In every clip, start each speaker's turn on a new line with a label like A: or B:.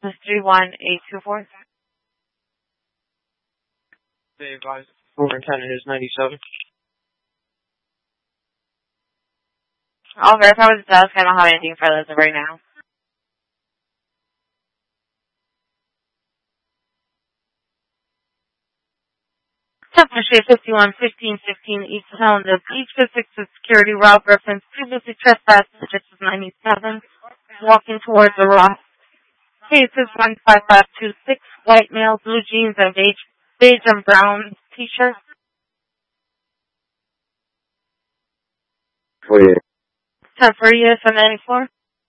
A: 31824.
B: They advised superintendent is 97.
A: I'll verify with the desk. I don't have anything further as of right now. Temple Street 511515 East Helena Beach Physics Security Route reference previously trespassed digits of 97. Walking towards the rock. Cases 15526. White male, blue jeans and beige and brown t-shirt.
C: 48.
A: 10 for US and 94.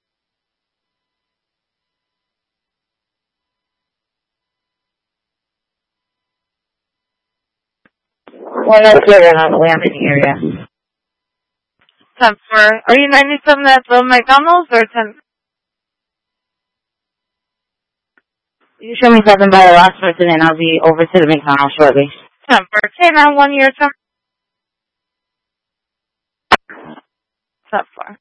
D: Well, that's good. I'm not in the area.
A: 10 for, are you 97 at the McDonald's or 10?
D: You show me something by the last person and I'll be over to the McDonald's shortly.
A: 10 for, K9 1 year 10. 10 for.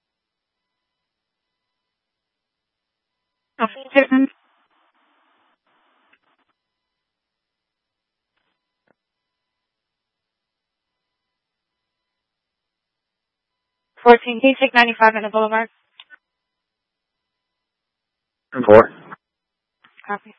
A: Okay. 14, can you take 95 in the Boulevard?
C: 4.
A: Copy.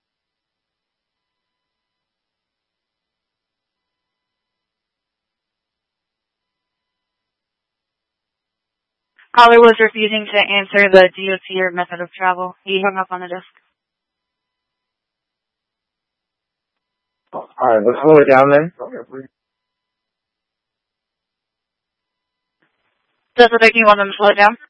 A: Caller was refusing to answer the DOT or method of travel. He hung up on the desk.
C: Alright, let's slow it down then.
A: Does it make you want them to slow it down?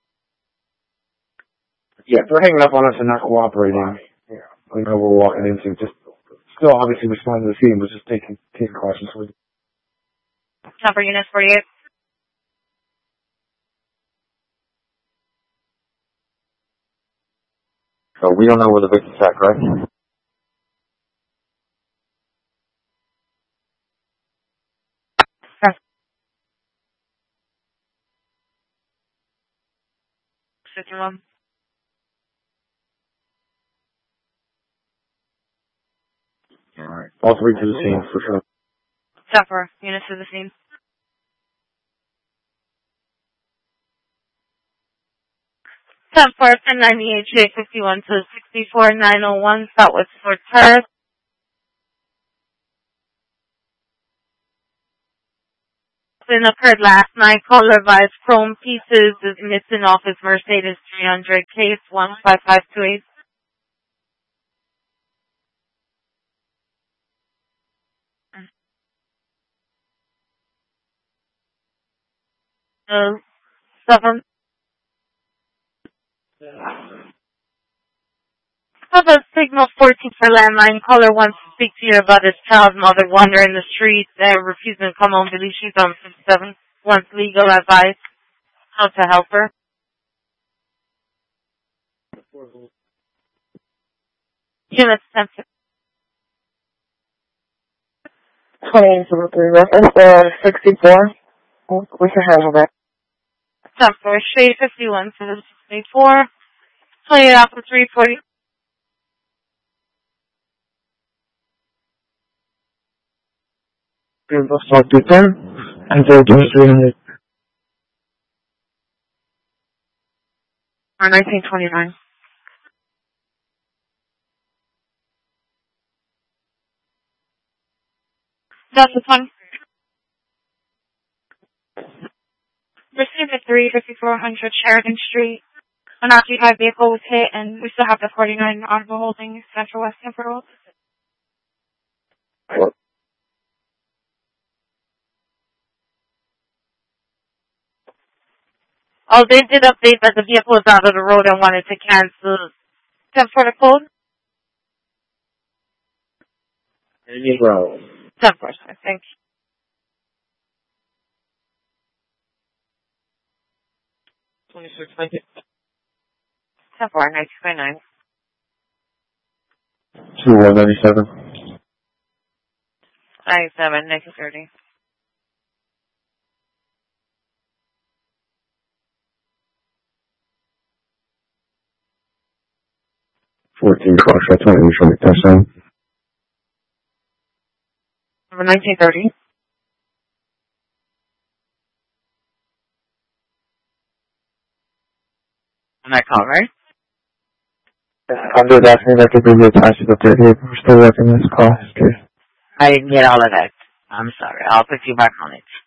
C: Yeah, if they're hanging up on us and not cooperating, we know what we're walking into. Just still obviously responding to the scene, but just taking caution.
A: Number units 48.
C: So we don't know where the victim's at, right?
A: Yes. 51.
C: Alright. All three to the scene for sure.
A: 10 for, units to the scene. Ten for 1098 J51 to 64901 Southwest Fort Terrace. It occurred last night. Caller advised chrome pieces is missing off his Mercedes 300 case 15528. Uh, 7. Have a signal 14 for landline. Caller wants to speak to you about his child's mother wandering the streets and refusing to come home. Believe she's on 57. Wants legal advice how to help her. Units 10.
D: 2803 reference 64. We can handle that.
A: 10 for Shade 51 to 64. 28 off of 340.
C: Talk to 10 and 300.
A: Or 1929. That's the one. Received at 35400 Sheridan Street. An occupied vehicle was hit, and we still have the 49 Audible Holdings Central West Temple Road. Oh, they did update that the vehicle was out of the road and wanted to cancel. 10 for the code?
C: Any row.
A: 10 for, I think.
B: $26.90.
A: 10 for 1929.
C: 2197.
A: 97, 1930.
C: 14 Foxtrot 20, show me touchdown.
A: Number 1930.
D: On that call, right?
C: I'm just asking if I could be attached to the 30. We're still working this call history.
D: I didn't get all of that. I'm sorry. I'll put you back on it.